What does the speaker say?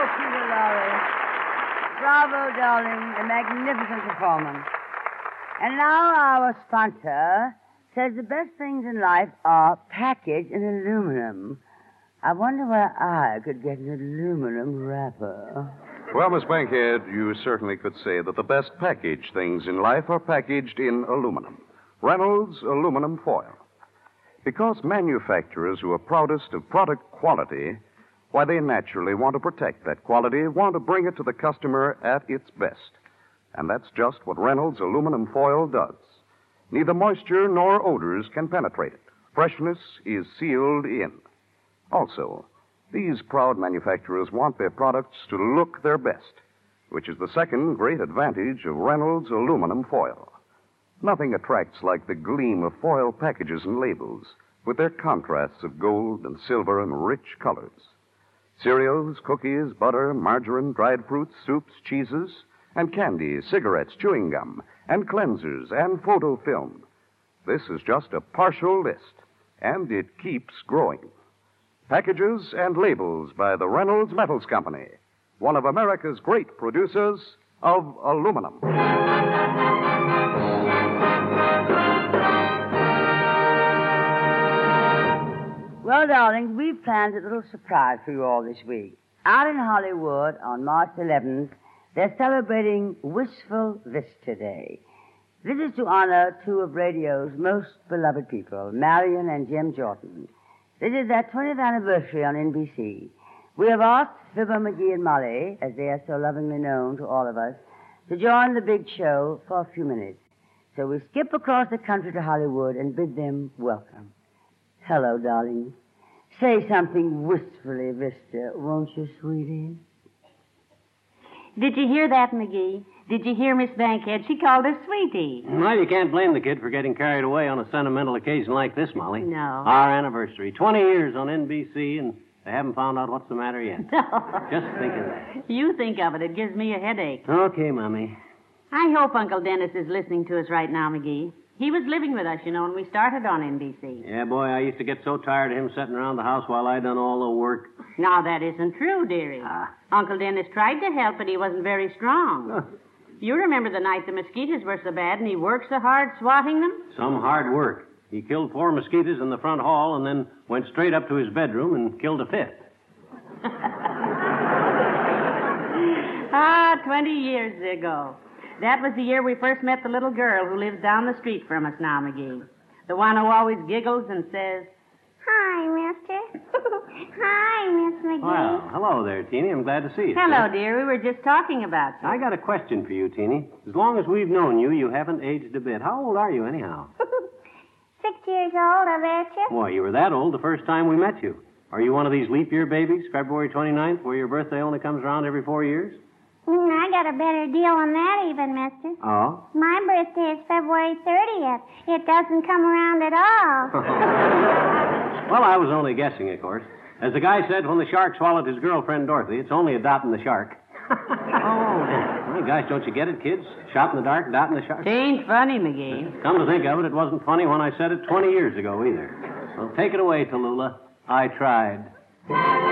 Peter Lorre. Bravo, darling. A magnificent performance. And now our sponsor says the best things in life are packaged in aluminum. I wonder where I could get an aluminum wrapper. Well, Miss Bankhead, you certainly could say that the best packaged things in life are packaged in aluminum. Reynolds Aluminum Foil. Because manufacturers who are proudest of product quality, why, they naturally want to protect that quality, want to bring it to the customer at its best. And that's just what Reynolds Aluminum Foil does. Neither moisture nor odors can penetrate it. Freshness is sealed in. Also, these proud manufacturers want their products to look their best, which is the second great advantage of Reynolds Aluminum Foil. Nothing attracts like the gleam of foil packages and labels, with their contrasts of gold and silver and rich colors. Cereals, cookies, butter, margarine, dried fruits, soups, cheeses, and candy, cigarettes, chewing gum, and cleansers, and photo film. This is just a partial list, and it keeps growing. Packages and labels by the Reynolds Metals Company, one of America's great producers of aluminum. Well, darlings, we've planned a little surprise for you all this week. Out in Hollywood on March 11th, they're celebrating Wistful Vista Day. This is to honor two of radio's most beloved people, Marion and Jim Jordan. This is their 20th anniversary on NBC. We have asked Fibber, McGee, and Molly, as they are so lovingly known to all of us, to join the big show for a few minutes. So we skip across the country to Hollywood and bid them welcome. Hello, darling. Say something wistfully, Vista, won't you, sweetie? Did you hear that, McGee? Did you hear Miss Bankhead? She called us sweetie. Well, you can't blame the kid for getting carried away on a sentimental occasion like this, Molly. No. Our anniversary. 20 years on NBC, and they haven't found out what's the matter yet. No. Just think of that. You think of it. It gives me a headache. Okay, Mommy. I hope Uncle Dennis is listening to us right now, McGee. He was living with us, when we started on NBC. Yeah, boy, I used to get so tired of him sitting around the house while I done all the work. Now, that isn't true, dearie. Uncle Dennis tried to help, but he wasn't very strong. You remember the night the mosquitoes were so bad and he worked so hard swatting them? Some hard work. He killed 4 mosquitoes in the front hall and then went straight up to his bedroom and killed a 5th. 20 years ago. That was the year we first met the little girl who lives down the street from us now, McGee. The one who always giggles and says, Hi, mister. Hi, Miss McGee. Well, hello there, Teeny. I'm glad to see you. Hello, dear. We were just talking about you. I got a question for you, Teeny. As long as we've known you, you haven't aged a bit. How old are you, anyhow? 6 years old, I bet you. Why, you were that old the first time we met you. Are you one of these leap year babies, February 29th, where your birthday only comes around every 4 years? I got a better deal than that even, mister. Oh? My birthday is February 30th. It doesn't come around at all. Well, I was only guessing, of course. As the guy said when the shark swallowed his girlfriend, Dorothy, it's only a dot in the shark. Oh, well, gosh, don't you get it, kids? Shot in the dark, dot in the shark. It ain't funny, McGee. Come to think of it, it wasn't funny when I said it 20 years ago, either. So take it away, Tallulah. I tried.